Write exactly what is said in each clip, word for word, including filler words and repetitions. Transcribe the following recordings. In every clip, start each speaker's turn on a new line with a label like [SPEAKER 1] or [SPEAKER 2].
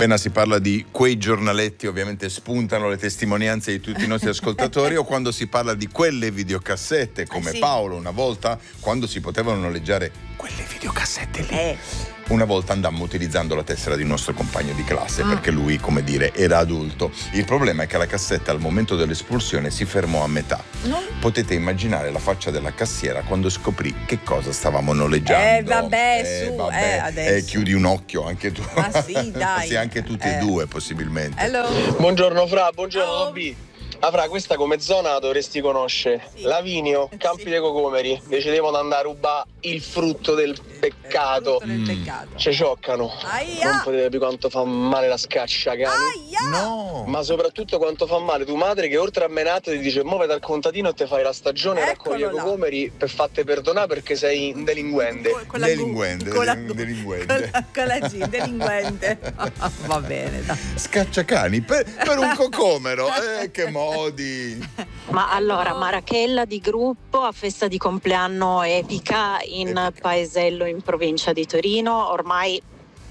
[SPEAKER 1] Appena si parla di quei giornaletti, ovviamente spuntano le testimonianze di tutti i nostri ascoltatori, o quando si parla di quelle videocassette, come
[SPEAKER 2] eh sì.
[SPEAKER 1] Paolo una volta, quando si potevano noleggiare quelle videocassette lì.
[SPEAKER 2] Eh.
[SPEAKER 1] Una volta andammo utilizzando la tessera di un nostro compagno di classe,
[SPEAKER 2] Mm.
[SPEAKER 1] perché lui, come dire, era adulto. Il problema è che la cassetta al momento dell'espulsione si fermò a metà.
[SPEAKER 2] Non...
[SPEAKER 1] Potete immaginare la faccia della cassiera quando scoprì che cosa stavamo noleggiando.
[SPEAKER 2] Eh vabbè, su,
[SPEAKER 1] vabbè.
[SPEAKER 2] eh, adesso.
[SPEAKER 1] Eh, chiudi un occhio anche tu.
[SPEAKER 2] Ma sì, dai.
[SPEAKER 1] Sì, anche tutti
[SPEAKER 2] Eh.
[SPEAKER 1] e due possibilmente.
[SPEAKER 2] Hello.
[SPEAKER 3] Buongiorno Fra, buongiorno
[SPEAKER 2] Oh.
[SPEAKER 3] B. Ah Fra, questa come zona dovresti conoscere.
[SPEAKER 2] Sì.
[SPEAKER 3] Lavinio, Campi
[SPEAKER 2] Sì.
[SPEAKER 3] dei Cocomeri. Decidevano di andare a rubare il frutto del peccato.
[SPEAKER 2] Il frutto del
[SPEAKER 1] Mm.
[SPEAKER 2] peccato.
[SPEAKER 3] Ci cioccano.
[SPEAKER 2] Aia.
[SPEAKER 3] Non potete più quanto fa male la scaccia, cani.
[SPEAKER 2] Aia.
[SPEAKER 1] No!
[SPEAKER 3] Ma soprattutto quanto fa male tua madre che oltre a menate ti dice mo vai dal contadino e te fai la stagione e raccogli i
[SPEAKER 2] Eccolo là.
[SPEAKER 3] cocomeri per fatte perdonare perché sei un delinquente.
[SPEAKER 2] Con- con la
[SPEAKER 1] Delinquente,
[SPEAKER 2] gu- con la-
[SPEAKER 1] delinquente.
[SPEAKER 2] Con la, con la G, delinquente. Va bene, dai.
[SPEAKER 1] Scacciacani per, per un cocomero. Eh, che modi!
[SPEAKER 4] Ma allora, Marachella di gruppo a festa di compleanno epica in
[SPEAKER 1] Epica.
[SPEAKER 4] paesello in provincia di Torino, ormai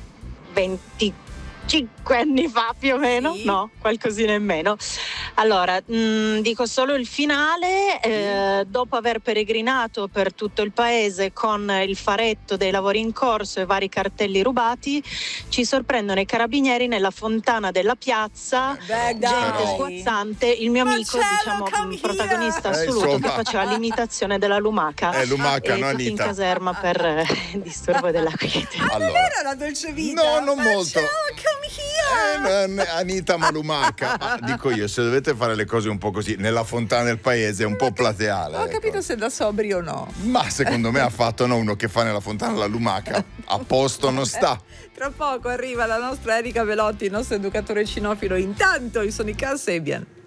[SPEAKER 4] venticinque anni fa più o meno,
[SPEAKER 2] Sì.
[SPEAKER 4] no, qualcosina in meno. Allora, mh, dico solo il finale, eh, dopo aver peregrinato per tutto il paese con il faretto dei lavori in corso e vari cartelli rubati, ci sorprendono i carabinieri nella fontana della piazza.
[SPEAKER 2] Beh,
[SPEAKER 4] Gente
[SPEAKER 2] dai.
[SPEAKER 4] sguazzante, il mio amico,
[SPEAKER 2] Marcello,
[SPEAKER 4] diciamo,
[SPEAKER 2] come
[SPEAKER 4] protagonista
[SPEAKER 1] here. Eh,
[SPEAKER 4] assoluto, che
[SPEAKER 1] insomma.
[SPEAKER 4] faceva l'imitazione della lumaca.
[SPEAKER 1] Eh, lumaca,
[SPEAKER 4] e
[SPEAKER 1] no,
[SPEAKER 4] tutti in
[SPEAKER 1] Anita?
[SPEAKER 4] caserma per eh, disturbo della quiete.
[SPEAKER 2] Ah, non
[SPEAKER 1] Allora.
[SPEAKER 2] era la dolce vita?
[SPEAKER 1] No, non
[SPEAKER 2] Marcello,
[SPEAKER 1] molto.
[SPEAKER 2] come
[SPEAKER 1] Eh,
[SPEAKER 2] here.
[SPEAKER 1] n- Anita Malumaca. Ma dico io, se dovete fare le cose un po' così, nella fontana del paese è un po' plateale.
[SPEAKER 2] Ho
[SPEAKER 1] ecco.
[SPEAKER 2] capito se da sobrio o no.
[SPEAKER 1] Ma secondo me ha fatto no, uno che fa nella fontana la lumaca. A posto non sta.
[SPEAKER 2] Tra poco arriva la nostra Erika Velotti, il nostro educatore cinofilo. Intanto sono i Car Sabian.